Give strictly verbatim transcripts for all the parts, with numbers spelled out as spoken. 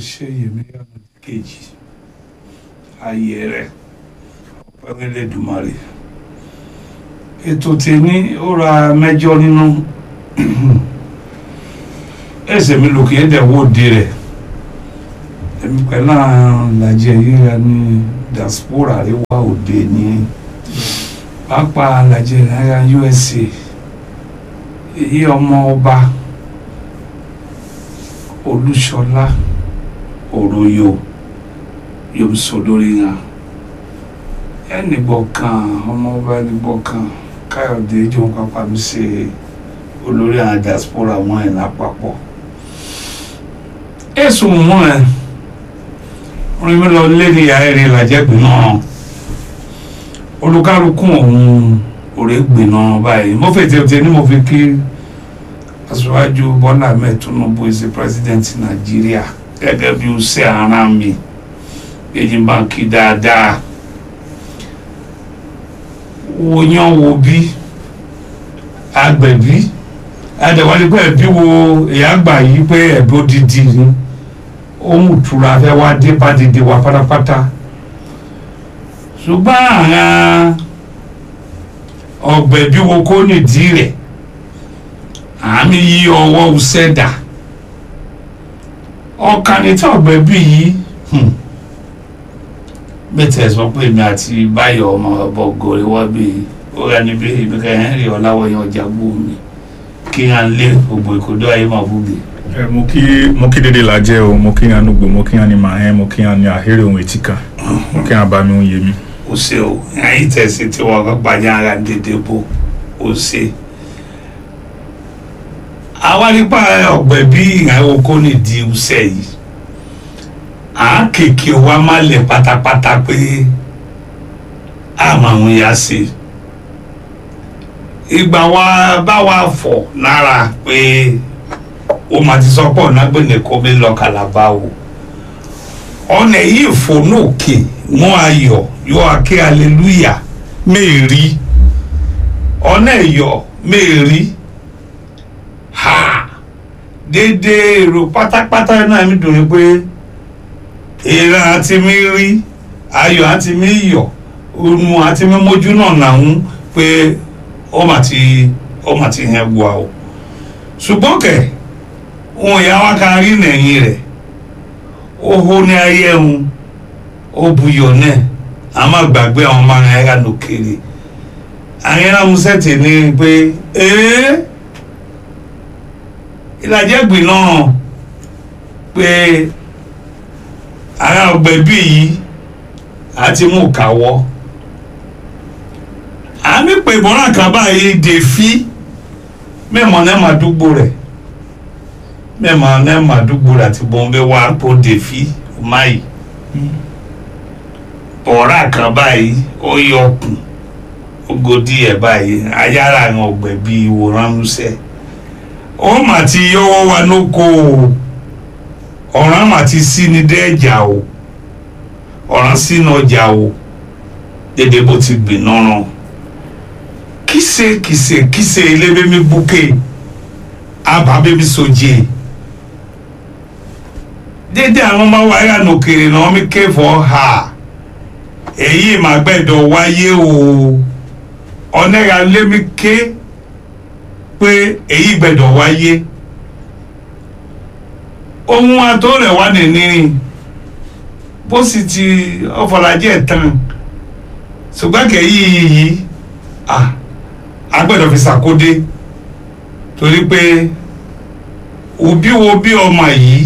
ṣe Yẹmí Kejì ayé rẹ̀ ọ̀pẹ́ Elédùmarè. Ètò tèmi ó ra mẹ́jọ nínú ẹsẹ̀ mi lòkè ẹ̀dẹ̀ wòde rẹ̀ èmi pẹ̀lú àwọn Nàìjíríà ní diaspora rẹ̀ wá òde ní pápá Nàìjíríà U S A èyí ọmọ ọba Olúṣọlá Òróyò yóò sọ lórí yàn ẹnìgbọ̀kan ọmọ ọba ẹnìgbọ̀kan Káyọ̀dé jọ pápá mi ṣe olórí àwọn diaspora wọn ẹ̀ lápapọ̀ èsùn mọ́ ẹ̀ orin mi lọ lé ní ìyá ẹ̀rẹ́ làjẹ́gbìn náà olùkálukú ọ̀hún òrègbè náà báyìí mo fẹ́ tẹ́tẹ́ ní mo fi kí aṣáájú Bọ́lá Ahmed Tinubu ṣe president Nàìjíríà gẹ́gẹ́ bí ó ṣe ara mi èyí bá ń kí dáadáa wo yan wo bí agbẹ̀bí adẹ̀wálé pé ẹ̀bí wo èyí àgbà yìí pé ẹ̀bí odidi ni ó mú tura fẹ́ wá dé bá dìde wá pátápátá ṣùgbọ́n àwọn ọ̀gbẹ̀bí wo kó nídìí rẹ̀ àmì yí ọwọ́ ṣẹ̀dá ọkàn ní tí ọ̀gbẹ̀bí yìí bẹ́tẹ̀ sọ pé mi àti Báyọ̀ ọmọ ọ̀bọ̀ gòrè wá bí ó rà níbi ibi kan Henry Ọláwọ̀yàn ọjà gbó mi kí n lé gbogbo ìkòdó ayé máa búge. ẹ mo kí mo kí dédé la jẹ o mo kí yan nugbo mo kí yan ni màá hẹn mo kí yan ni àhérè ohun etí kan mo kí yan bá mi ohun yé mi. ó ṣe o ayé tẹ̀sí tí wọ́n kọ́ gbàjà ara dédé bò ó ṣe. àwa nípa ọ̀gbẹ́ bí ìhàwó kò ní di iṣẹ́ yìí à ń kéèké wa má lè pátápátá pé àmọ́ àwọn ya ṣe ìgbà wa bá wa fọ̀ lára pé ó máa ti sọ pọ̀ náà gbẹ̀nẹ̀ kó mi lọ Kàlàbá o ọ̀nà yìí fònú òkè mú ayọ̀ yóò aké hallelujah mẹ́ẹ̀rí ọ̀nà ẹ̀yọ̀ mẹ́ẹ̀rí ha dédé èrò pátápátá náà mi dùn ní pé èrè àti mi rí ayọ̀ àti mi yọ̀ òun àti mi mójú náà nàún pé ó mà ti ó mà ti hẹ́ gbọ́ o ṣùgbọ́n kẹ̀ wọn ìyá wa kan rí nẹ̀yìn rẹ̀ ó hó ní ayé ẹ̀hún ó buyọ̀ náà a máa gbàgbé àwọn ọmọ ara ẹ̀ka lókèrè àyẹ̀rọ musẹ́tì ní pé ee ìlàjẹ́gbìn náà pé ara ọ̀gbẹ̀bí yìí àti mú kàwọ́ àmì pé ìbọ̀nà kan báyìí dè fí mẹ́mọ̀ náà máa dúgbò rẹ̀ mẹ́mọ̀ náà máa dúgbò rẹ̀ àti bọ́m̀bẹ́ wà pọ̀ dè fí máyì bọ̀nà kan báyìí ó yọ ọkùn ogodi ẹ̀ báyìí ayára àwọn ọ̀gbẹ̀bí ìwòran músẹ́ ó mà ti yọwọ́ wa lóko ọ̀ràn mà ti sí ní dẹ́ẹ̀jà o ọ̀ràn sínú ọjà o dédé bó ti gbìn náà kìsè kìsè kìsè elébémi búkè abàbémi sojé dédé àwọn ọmọ wa yà nòkèrè náà mi ké fọ́ ha èyí mà gbẹ́dọ̀ wáyé o ọ̀nẹ́ra lémi ké pé èyí gbẹ́dọ̀ wáyé ohun àtó rẹ̀ wá nìní bó sì ti ọ̀fọ̀lájẹ́ tán ṣùgbọ́n kẹ́yí yìí agbẹ́dọ̀ fi ṣàkóde torí pé òbí wo bí ọmọ yìí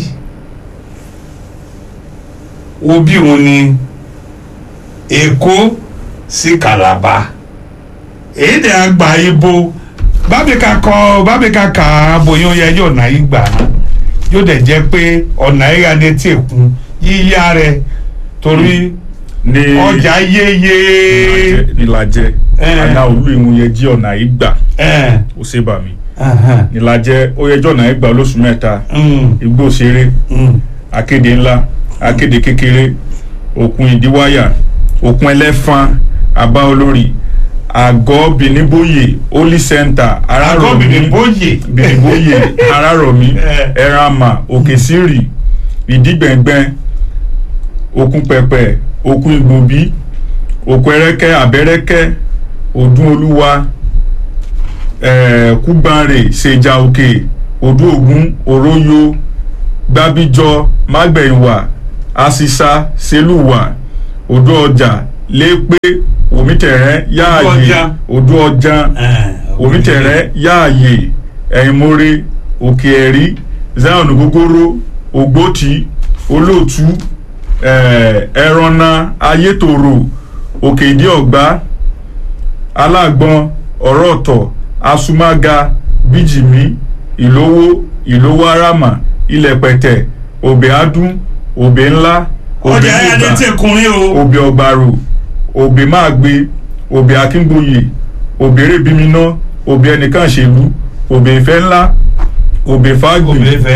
wo bí òun ni Èkó sí Kàlàbá èyí dẹ̀ àgbà ibo bábíkà kọ bábíkà kà á bóyá ó yẹ yóò náà yí gbà náà yóò dẹ̀ jẹ́ pé ọ̀nà ìyá ní tí èkún yíyá rẹ̀ torí ọjà yéye nílàjẹ àná olú ìwọ̀n yẹ jí ọ̀nà ìgbà ó ṣe bà mí nílàjẹ ó yẹjọ́ ọ̀nà ìgbà olóṣù mẹ́ta igbó ṣeré akéde ńlá akéde kékeré òkun ìdíwáyà òkun ẹlẹ́fọn abá olórí àgọ́ bìnníbóyè holy center arárọ̀mí bìnníbóyè bìnníbóyè arárọ̀mí ẹ̀rànmà òkèsírì ìdígbẹ̀ngbẹ̀n òkun pẹ̀pẹ̀ òkun ìgbòbí òkun ẹrẹ́kẹ́ àbẹ́rẹ́kẹ́ ọdún olúwa eh, kúgbànrè ṣèjà òkè odò ògún òróyó gbábíjọ mágbẹ̀yìnwá àṣìṣà ṣẹlúwà odò ọjà lépè òmítẹ̀rẹ́ yáàyè odò ọjà òmítẹ̀rẹ́ yáàyè ẹ̀yìnmórè òkè ẹ̀rí zion gogoro ògbótì olóòtú ẹ̀rọ̀nà ayétòrò òkè ìdí ọ̀gbá alágbọ̀n ọ̀rọ̀ ọ̀tọ̀ asumága bíjìmí ìlówó ìlówó arama ilẹ̀pẹ̀tẹ̀ òbẹ̀ adún òbẹ̀ ńlá òbẹ̀ nígbà òbẹ̀ ọ̀gbàrò òbẹ̀ máàgbé òbẹ̀ akíngbòye òbẹ̀ rèbímíná òbẹ̀ ẹnìkan ṣèlú òbẹ̀ ìfẹ́ ńlá òbẹ̀ fàgbé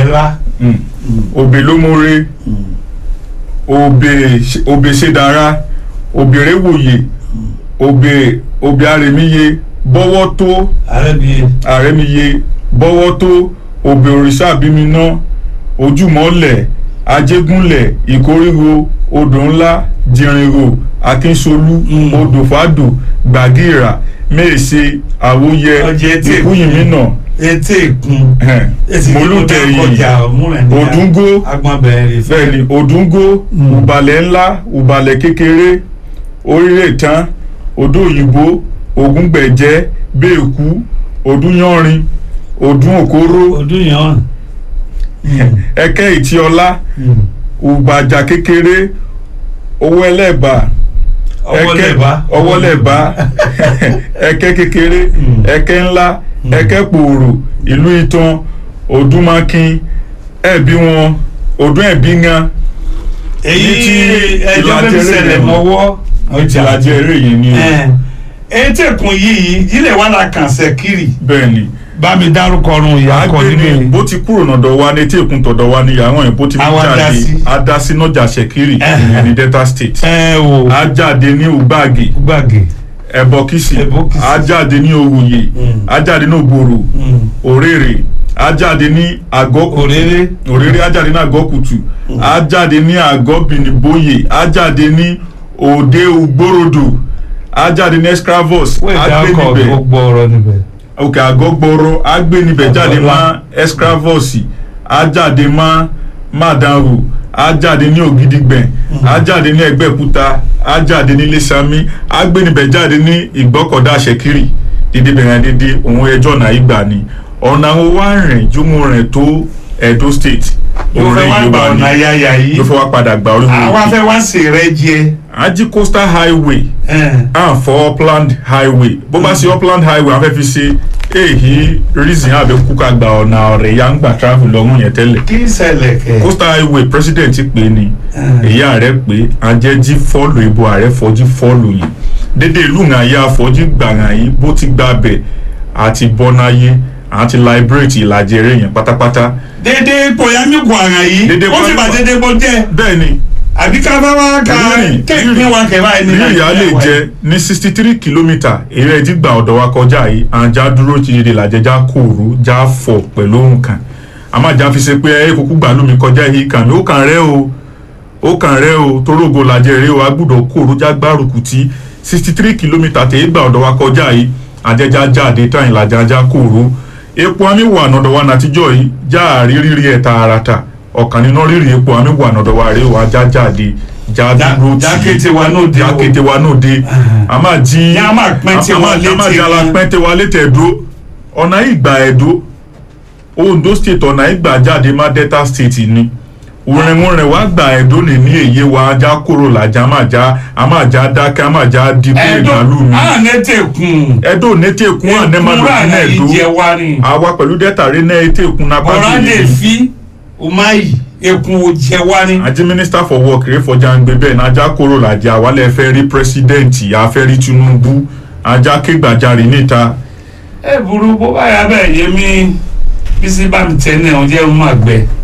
òbẹ̀ lómore òbẹ̀ ṣèdára òbẹ̀ rèwòye òbẹ̀ òbẹ̀ àrèmíye bọ́wọ́ tó àrèmíye bọ́wọ́ tó òbẹ̀ òrìṣà bímíná ojúmọ́lẹ̀ ajégúnlẹ̀ ìkórìrò odò ńlá jìrìnrò akínsolú odò fàdò gbàgìrà mèsè àwòyẹ ìkúyìmínà etí ìkun mólútẹ̀yìn òdúngó bẹ́ẹ̀ni òdúngó ùbàlẹ̀ ńlá ùbàlẹ̀ kékeré orílẹ̀ tán odò òyìnbó ògúngbẹ̀jẹ́ bẹ́ẹ̀kú òdúnyánrin òdún òkóró ẹ̀kẹ́ ìtìọlá ùbàjà kékeré owó ẹlẹ́bà ọwọ́lẹ̀bá ẹ̀kẹ́ kékeré ẹ̀kẹ́ ńlá ẹ̀kẹ́ pòòrò ìlú ìtàn òdúnmákin ẹ̀bí wọn òdún ẹ̀bí ńgá èyí tí ẹjọ́ bẹ́ẹ̀ ṣẹlẹ̀ mọ́wọ́ ìtìlájẹ eré yìí ni etí ẹ̀kún yìí ilé wa la kàn sẹ́kìrì. bẹ́ẹ̀ni bá mi dárúkọ ọrùn ìyá kọ nínú bó ti kúrò nọ̀dọ̀ wa ní etí èkún tọ̀dọ̀ wa ní àwọn òyìnbó ti ní jáde adásínọ́jà sẹ́kìrì ní Delta State ajáde ní ugbàgì ẹ̀bọ̀kìsì ajáde ní òwòye ajáde ní ògbòrò òrèrè ajáde ní àgọ́ òrèrè òrèrè ajáde ní àgọ́ kùtù ajáde ní àgọ́ bìnìbóyè ajáde ní òde ògbòròdò ajáde ní escravos agbẹ́nibẹ̀ òkè àgọ́gbọ́rọ́ agbẹ́nibẹ̀ jáde má escravos ajáde má mádàrú ajáde ní ògidìgbẹ̀ ajáde ní ẹgbẹ́kúta ajáde ní lẹ́sàmí agbẹ́nibẹ̀ jáde ní ìgbọ́kọ̀dá ṣẹ̀kírì dídí bẹ̀rẹ̀ dídí òun ẹjọ́ náà ìgbà ni ọ̀nà àwọn wá rìn jùmọ̀ rìn tó Edo State yóò fẹ́ wá gba ọ̀nà yáyà yìí yóò fẹ́ wá padà gba orí wọn. àwa fẹ́ wá sí rẹ jẹ. ají coastal highway and for upland highway bó bá sí upland highway a fẹ́ fi ṣe èyí reason àbẹ kúkà gba ọ̀nà ọ̀rẹ́ yá ń gbà travel lọ́gùn yẹn tẹ́lẹ̀. kí ṣẹlẹ̀ kẹ́. coastal highway president pè ní èyí ààrẹ pé ajẹ́jí fọ́ọ̀lù ìbò ààrẹ fọ́jú fọ́ọ̀lù yìí dédé ìlú ńàyà fọ́jú gbàrà yìí bó ti gbà bẹ̀ àti bọ́náyé àti liberate ìlàjì eré yẹn pátápátá. dédé pòyámíkù àrà yìí ó sì bá dédé bó jẹ́. bẹ́ẹ̀ni. àbí ká bá wá ká kéèpín wa kẹ̀ báyìí ní nàìjíríà. ìyá lè jẹ ní sixty three kilometre eré ẹtí gbà ọ̀dọ̀ wa kọjá yìí àjà dúró ti yé làjẹjá kòrò já fọ̀ pẹ̀lú nǹkan àmàjà fi ṣe pé ẹ kúkú gbà lómi kọjá yìí kàn mí ó kàn rẹ́ o ó kàn rẹ́ o torógo làjẹ eré wa gbúdọ̀ kòrò já gbárùkù tí sixty three kilometre tèé gbà ọ̀dọ̀ wa kọjá yìí àjẹjá jáde tán ìlàjà já kòrò epo àmì wà nọ̀dọ̀ wa nàtijọ́ yìí já àrírírí ẹ̀ tààràtà ọ̀kan nínú rírì epo àmì wà nọ̀dọ̀ wa rèé wa já jáde já dúró tí jákété wa náà dé jákété wa náà dé a máa jí a máa pẹ́ntẹ́ wa létí a máa jala pẹ́ntẹ́ wa létí Ẹdó ọ̀nà ìgbà Ẹdó Ondo State ọ̀nà ìgbà jáde má Delta State ni wúrẹ̀wúrẹ̀ wá gbà Ẹdó ní ní èyí wa ajá kúrò làjà máa já a máa já dákẹ́ a máa já dípò ìdàlú mi. a nẹ́tẹ̀kùn. Ẹdó nẹ́tẹ̀kùn à ní màdùn ní Ẹdó àwa pẹ̀lú Delta rí nẹ́tẹ̀kùn náà pàṣẹ yìí. ọ̀rá lè fi umahi ekun ojẹ wa ni. àti minister for work rẹ fọjá ń gbé bẹ́ẹ̀ ní ajá kúrò làjà àwálẹ̀ fẹ́ rí president àfẹ́ rí Tinubu ajá kégbàjarè níta. ẹ burú bó bá yà bẹ́ẹ̀ yé mi bí sí bá mi tẹ́ ní ọjọ́ ìrún àgbẹ̀.